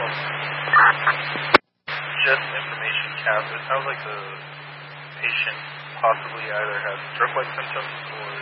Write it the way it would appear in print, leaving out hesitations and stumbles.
Just information, Cass. It sounds like the patient possibly either has stroke-like symptoms or